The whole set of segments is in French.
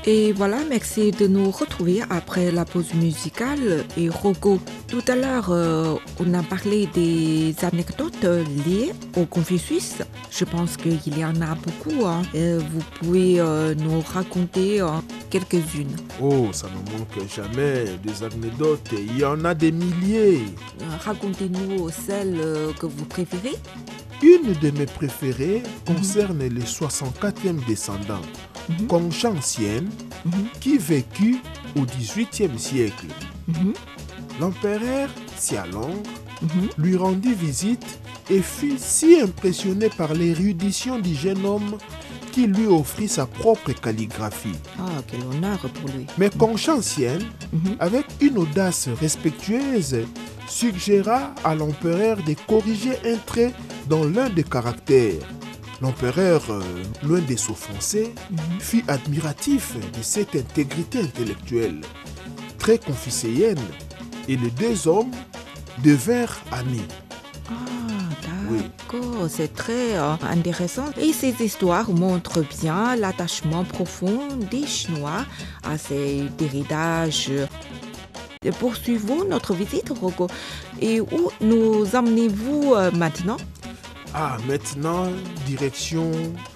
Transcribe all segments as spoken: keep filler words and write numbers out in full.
Et voilà, merci de nous retrouver après la pause musicale. Et Rocco, tout à l'heure, euh, on a parlé des anecdotes liées au Confucius. Je pense qu'il y en a beaucoup. Hein. Et vous pouvez euh, nous raconter euh, quelques-unes. Oh, ça ne manque jamais des anecdotes. Il y en a des milliers. Euh, racontez-nous celle euh, que vous préférez. Une de mes préférées concerne mm-hmm. les soixante-quatrième descendants, mm-hmm. Kongshang, mm-hmm. qui vécut au dix-huitième siècle. Mm-hmm. L'empereur Xialong mm-hmm. lui rendit visite et fut si impressionné par l'érudition du jeune homme qu'il lui offrit sa propre calligraphie. Ah, quel honneur pour lui. Mais Kongshang, mm-hmm. avec une audace respectueuse, suggéra à l'empereur de corriger un trait dans l'un des caractères. L'empereur, euh, loin de s'offenser, mm-hmm. fut admiratif de cette intégrité intellectuelle, très confucéenne, et les deux hommes devinrent amis. Ah, d'accord, oui. C'est très euh, intéressant. Et ces histoires montrent bien l'attachement profond des Chinois à ces héritages. Poursuivons notre visite, Rocco. Et où nous emmenez-vous euh, maintenant? Ah, maintenant, direction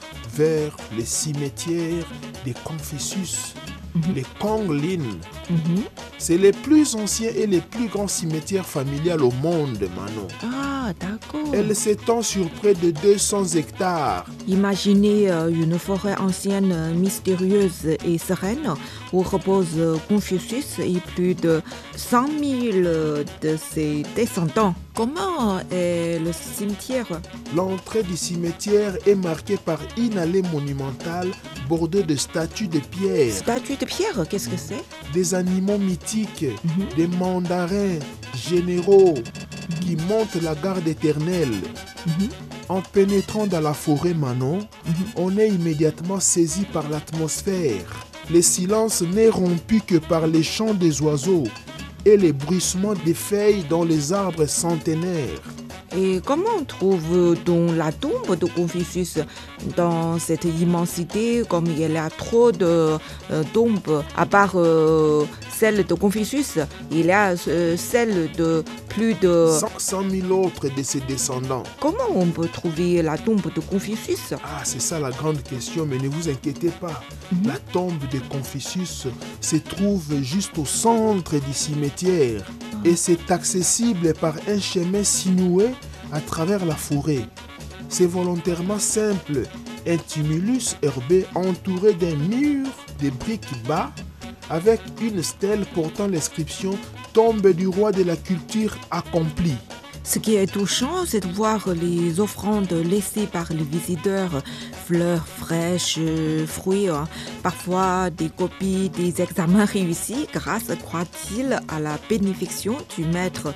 vers les cimetières des Confucius, mm-hmm. les Konglin. Mm-hmm. C'est les plus anciens et les plus grands cimetières familiales au monde, Manon. Ah, d'accord. Elle s'étend sur près de deux cents hectares. Imaginez euh, une forêt ancienne, mystérieuse et sereine où repose Confucius et plus de cent mille de ses descendants. Comment est le cimetière? L'entrée du cimetière est marquée par une allée monumentale bordée de statues de pierre. Statues de pierre, qu'est-ce que c'est? Des animaux mythiques, mm-hmm. des mandarins généraux mm-hmm. qui montent la garde éternelle. Mm-hmm. En pénétrant dans la forêt Manon, mm-hmm. on est immédiatement saisi par l'atmosphère. Le silence n'est rompu que par les chants des oiseaux et les bruissements des feuilles dans les arbres centenaires. Et comment trouve-t-on la tombe de Confucius dans cette immensité, comme il y a trop de euh, tombes, à part euh, celle de Confucius, il y a euh, celle de plus de cinq cent mille autres de ses descendants. Comment on peut trouver la tombe de Confucius? Ah, c'est ça la grande question, mais ne vous inquiétez pas. Mm-hmm. La tombe de Confucius se trouve juste au centre du cimetière ah. et c'est accessible par un chemin sinueux à travers la forêt. C'est volontairement simple, un tumulus herbé entouré d'un mur de briques bas avec une stèle portant l'inscription « Tombe du roi de la culture accomplie ». Ce qui est touchant, c'est de voir les offrandes laissées par les visiteurs, fleurs fraîches, fruits, hein. Parfois des copies des examens réussis grâce, croit-il, à la bénédiction du maître.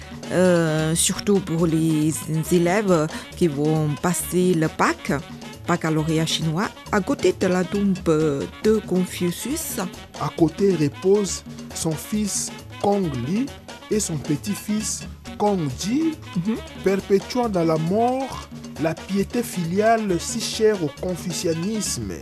Euh, surtout pour les élèves qui vont passer le bac, baccalauréat chinois, à côté de la tombe de Confucius. À côté repose son fils Kong Li et son petit-fils Kong Ji, mm-hmm. perpétuant dans la mort la piété filiale si chère au confucianisme.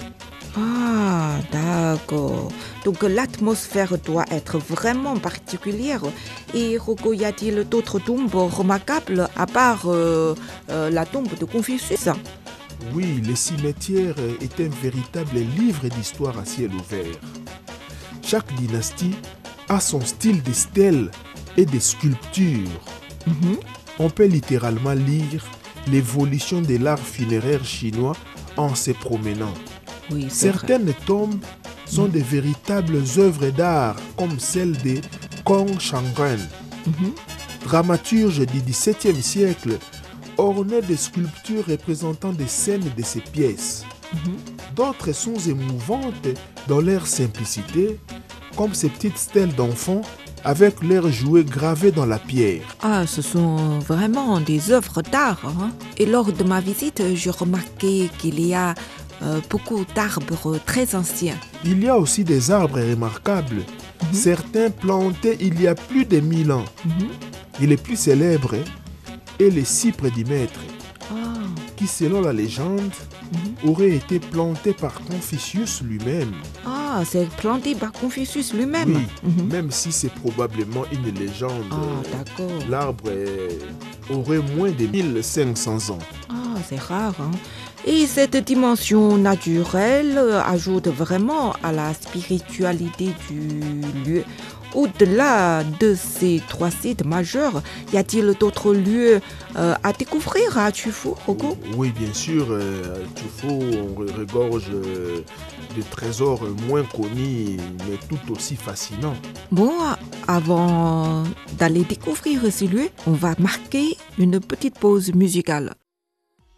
Ah, d'accord. Donc l'atmosphère doit être vraiment particulière. Et Rocco, y a-t-il d'autres tombes remarquables à part euh, euh, la tombe de Confucius? Oui, le cimetière est un véritable livre d'histoire à ciel ouvert. Chaque dynastie a son style de stèles et de sculptures. Mm-hmm. On peut littéralement lire l'évolution de l'art funéraire chinois en se promenant. Oui, certaines vrai. tombes sont mmh. de véritables œuvres d'art, comme celle de Kongshang, mmh. dramaturge du dix-septième siècle, ornée de sculptures représentant des scènes de ses pièces. Mmh. D'autres sont émouvantes dans leur simplicité, comme ces petites stèles d'enfants avec leurs jouets gravés dans la pierre. Ah, ce sont vraiment des œuvres d'art. Hein? Et lors de ma visite, j'ai remarqué qu'il y a Euh, beaucoup d'arbres très anciens. Il y a aussi des arbres remarquables, mm-hmm. certains plantés il y a plus de mille ans. Mm-hmm. Et les plus célèbres est le cypre du maître, oh. qui selon la légende mm-hmm. aurait été planté par Confucius lui-même. Ah, c'est planté par Confucius lui-même. Oui, Mhm. même si c'est probablement une légende, Ah, d'accord. l'arbre est- aurait moins de mille cinq cents ans. Ah, c'est rare. Hein? Et cette dimension naturelle euh, ajoute vraiment à la spiritualité du lieu. Au-delà de ces trois sites majeurs, y a-t-il d'autres lieux euh, à découvrir à Tufu, Rocco? Oui, bien sûr, euh, à Tufo, on re- regorge euh, de trésors moins connus, mais tout aussi fascinants. Bon, avant d'aller découvrir ces lieux, on va marquer une petite pause musicale.